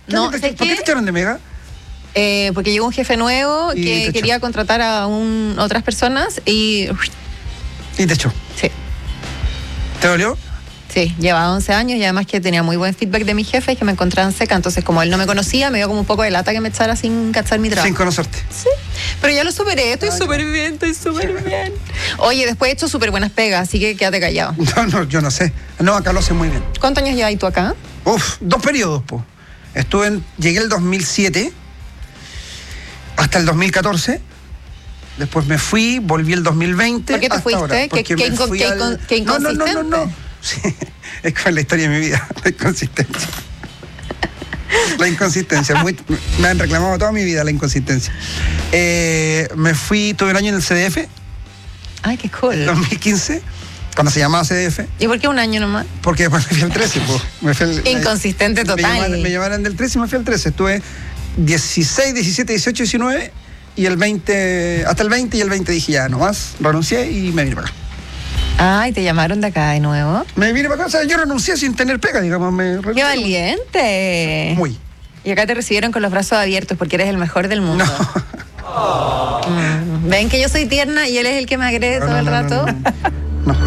No, ¿Por qué te echaron de Mega? Porque llegó un jefe nuevo que quería contratar a otras personas y te echó. Sí. ¿Te dolió? Sí, llevaba 11 años y además que tenía muy buen feedback de mis jefes y que me encontraban seca. Entonces, como él no me conocía, me dio como un poco de lata que me echara sin cachar mi trabajo. Sin conocerte. Sí, pero ya lo superé, estoy súper bien. Oye, después he hecho súper buenas pegas, así que quédate callado. No, yo no sé. No, acá lo sé muy bien. ¿Cuántos años llevas tú acá? 2 periodos, po. Llegué el 2007 hasta el 2014. Después me fui, volví el 2020. ¿Por qué te fuiste? Ahora, ¿Qué inconsistente? No. Sí, es con la historia de mi vida, la inconsistencia. La inconsistencia. Me han reclamado toda mi vida la inconsistencia. Me fui, tuve un año en el CDF. Ay, qué cool. 2015, cuando se llamaba CDF. ¿Y por qué un año nomás? Porque después me fui al 13. Inconsistente total. Me llamaron del 13 y me fui al 13. Estuve 16, 17, 18, 19 y el 20, hasta el 20 y el 20 dije ya, no más, renuncié y me vine para acá. Ay, ¿te llamaron de acá de nuevo? Me vine para acá, o sea, yo renuncié sin tener pega, digamos. ¡Qué valiente! Muy. Y acá te recibieron con los brazos abiertos porque eres el mejor del mundo. No. ¿Ven que yo soy tierna y él es el que me agrede todo el rato? No.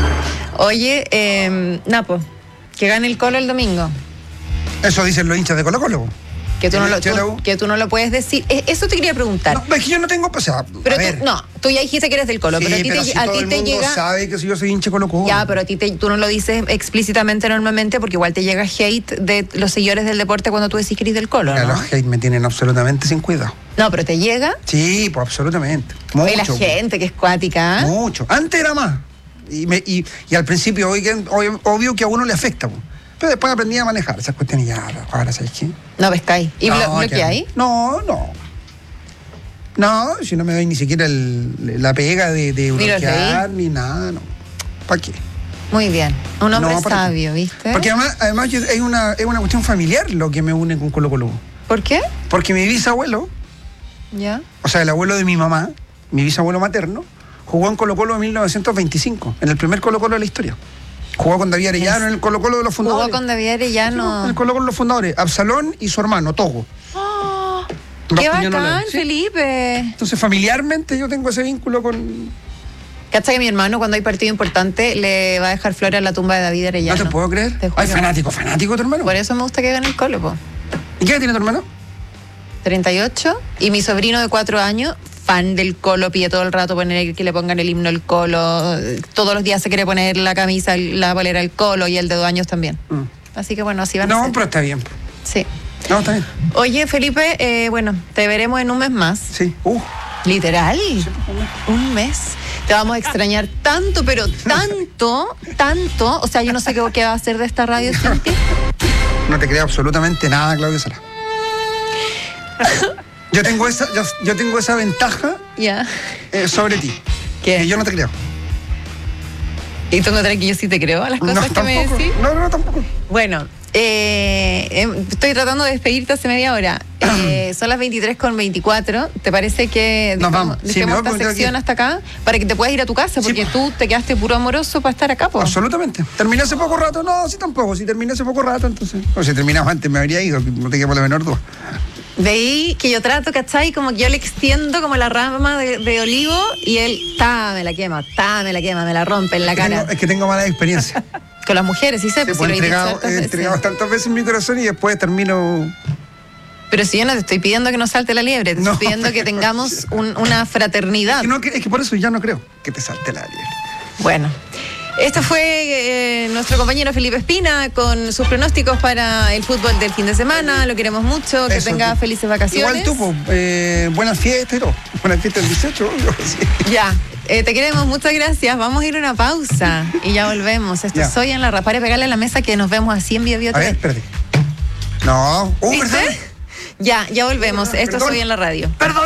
Oye, Napo, que gane el Colo el domingo. Eso dicen los hinchas de Colo-Colo. Que tú no lo puedes decir. Eso te quería preguntar. No, es que yo no tengo, o sea, pero tú ya dijiste que eres del Colo, sí, pero a ti todo el mundo llega. Sabe que yo soy hincha de Colo-Colo. Ya, pero a ti tú no lo dices explícitamente normalmente porque igual te llega hate de los seguidores del deporte cuando tú decís que eres del Colo, ¿no? Los hate me tienen absolutamente sin cuidado. No, pero te llega. Sí, pues absolutamente. Mucho. Y la gente que es cuática. Mucho. Antes era más. Y al principio, obvio que a uno le afecta, pues. Pero después aprendí a manejar esas cuestiones ya, ahora, ¿sabes qué? No pescáis. ¿Y bloqueáis? No, si no me doy ni siquiera la pega de bloquear, ni nada, no. ¿Para qué? Muy bien. Un hombre sabio, ¿viste? Porque además es una cuestión familiar lo que me une con Colo-Colo. ¿Por qué? Porque mi bisabuelo, ¿ya? O sea, el abuelo de mi mamá, mi bisabuelo materno, jugó en Colo-Colo en 1925, en el primer Colo-Colo de la historia. Jugó con David Arellano en el Colo-Colo de los fundadores. Jugó con David Arellano. En el Colo-Colo de los fundadores. Absalón y su hermano, Togo. ¡Oh! ¡Qué bacán, ¿sí? Felipe! Entonces, familiarmente yo tengo ese vínculo con... ¿Cacha que mi hermano, cuando hay partido importante, le va a dejar flores a la tumba de David Arellano? No te puedo creer. Ay, fanático tu hermano. Por eso me gusta que gane el Colo, po. ¿Y qué edad tiene tu hermano? 38. Y mi sobrino de 4 años... fan del Colo, pide todo el rato poner que le pongan el himno del Colo, todos los días se quiere poner la camisa, la polera del Colo y el de 2 años también. Así que bueno, así van a ser. No, pero está bien. Sí. No, está bien. Oye, Felipe, bueno, te veremos en un mes más. Sí. ¿Literal? Sí, un mes. Te vamos a extrañar tanto, pero tanto, o sea, yo no sé qué va a hacer de esta radio sin ti. No te creo absolutamente nada, Claudia Sala. Yo tengo esa ventaja sobre ti. ¿Qué? Que yo no te creo. ¿Y tú no crees que yo sí te creo a las cosas que me decís? No, tampoco. Bueno, estoy tratando de despedirte hace media hora. Son las 23:24. ¿Te parece que dejemos esta sección hasta acá para que te puedas ir a tu casa? Porque tú te quedaste puro amoroso para estar acá, po. Absolutamente. Terminé hace poco rato. No, sí tampoco. Si terminé hace poco rato, entonces... O si terminaba antes me habría ido. No te quepo la menor duda. Veí que yo trato, ¿cachai? Como que yo le extiendo como la rama de olivo y él, me la quema, me la rompe en la cara. Es que tengo mala experiencia. Con las mujeres, sí sé. Pues he entregado tantas veces mi corazón y después termino... Pero si yo no te estoy pidiendo que no salte la liebre, te estoy pidiendo que tengamos una fraternidad. Es que por eso ya no creo que te salte la liebre. Bueno. Este fue nuestro compañero Felipe Espina con sus pronósticos para el fútbol del fin de semana. Lo queremos mucho, que tenga felices vacaciones. Igual tú, buenas fiestas y todo. Buenas fiestas el 18. Sí. Ya, te queremos, muchas gracias. Vamos a ir a una pausa y ya volvemos. Esto Soy en la Radio. Para pegarle a la mesa que nos vemos así en Bio TV. A ver, espérate. No, ¿verdad? Ya volvemos. Esto Soy en la Radio. Perdón.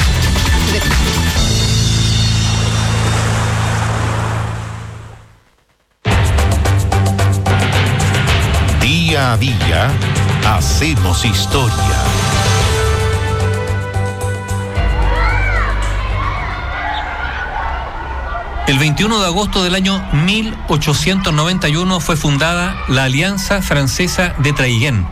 Día a día, hacemos historia. El 21 de agosto del año 1891 fue fundada la Alianza Francesa de Traiguén.